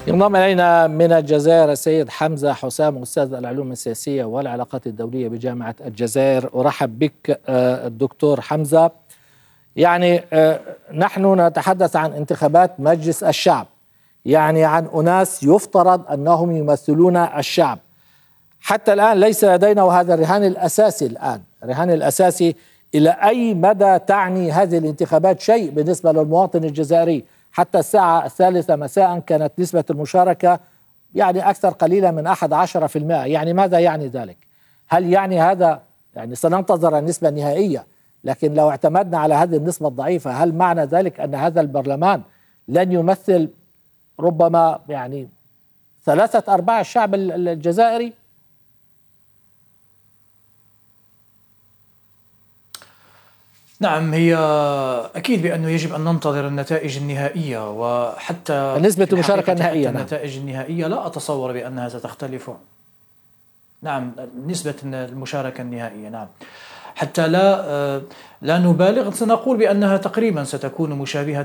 ينضم إلينا من الجزائر السيد حمزة حسام، أستاذ العلوم السياسية والعلاقات الدولية بجامعة الجزائر. أرحب بك الدكتور حمزة. يعني نحن نتحدث عن انتخابات مجلس الشعب، يعني عن أناس يفترض أنهم يمثلون الشعب. حتى الآن ليس لدينا، وهذا الرهان الأساسي الآن، الرهان الأساسي إلى أي مدى تعني هذه الانتخابات شيء بالنسبة للمواطن الجزائري. حتى الساعة 3 مساء كانت نسبة المشاركة يعني أكثر قليلا من 11%. يعني ماذا يعني ذلك؟ هل يعني هذا، يعني سننتظر النسبة النهائية، لكن لو اعتمدنا على هذه النسبة الضعيفة هل معنى ذلك أن هذا البرلمان لن يمثل ربما يعني 3/4 الشعب الجزائري؟ نعم، هي أكيد بأنه يجب أن ننتظر النتائج النهائية، وحتى نسبة المشاركة النهائية. النتائج النهائية لا أتصور بأنها ستختلف. نعم، نسبة المشاركة النهائية، نعم، حتى لا نبالغ، سنقول بأنها تقريبا ستكون مشابهة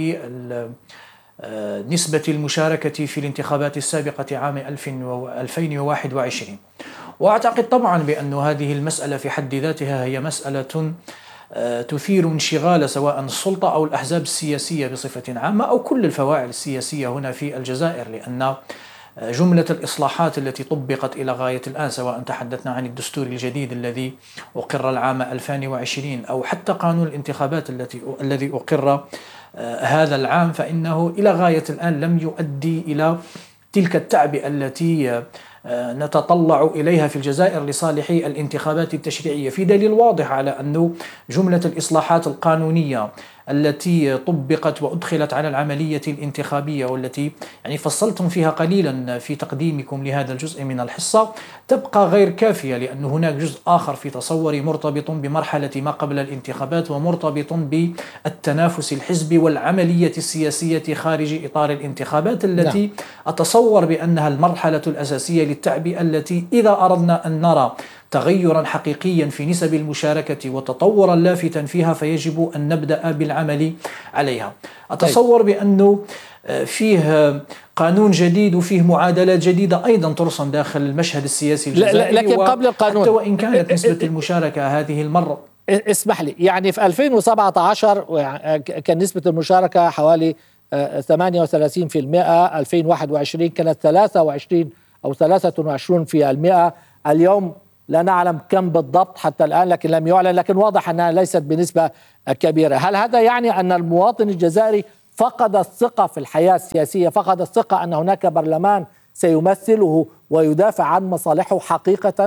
لنسبة المشاركة في الانتخابات السابقة عام 2021. وأعتقد طبعا بأن هذه المسألة في حد ذاتها هي مسألة تثير انشغال سواء السلطة أو الأحزاب السياسية بصفة عامة أو كل الفواعل السياسية هنا في الجزائر، لأن جملة الإصلاحات التي طبقت إلى غاية الآن، سواء تحدثنا عن الدستور الجديد الذي أقر العام 2020 أو حتى قانون الانتخابات الذي أقر هذا العام، فإنه إلى غاية الآن لم يؤدي إلى تلك التعبئة التي نتطلع إليها في الجزائر لصالح الانتخابات التشريعية، في دليل واضح على أن جملة الإصلاحات القانونية التي طبقت وأدخلت على العملية الانتخابية، والتي يعني فصلتم فيها قليلا في تقديمكم لهذا الجزء من الحصة، تبقى غير كافية، لأن هناك جزء آخر في تصوري مرتبط بمرحلة ما قبل الانتخابات ومرتبط بالتنافس الحزبي والعملية السياسية خارج إطار الانتخابات، التي أتصور بأنها المرحلة الأساسية للتعبئة، التي إذا أردنا أن نرى تغيرا حقيقيا في نسب المشاركة وتطورا لافتا فيها فيجب أن نبدأ بالعمل عليها. أتصور بأنه فيه قانون جديد وفيه معادلات جديدة أيضا ترسم داخل المشهد السياسي الجزائري، لكن قبل القانون، حتى وإن كانت نسبة المشاركة هذه المرة، اسمح لي، يعني في 2017 كان نسبة المشاركة حوالي 38%، 2021 كانت 23 أو 23%. اليوم لا نعلم كم بالضبط حتى الآن، لكن لم يعلن، لكن واضح أنها ليست بنسبة كبيرة. هل هذا يعني أن المواطن الجزائري فقد الثقة في الحياة السياسية، فقد الثقة أن هناك برلمان سيمثله ويدافع عن مصالحه حقيقة؟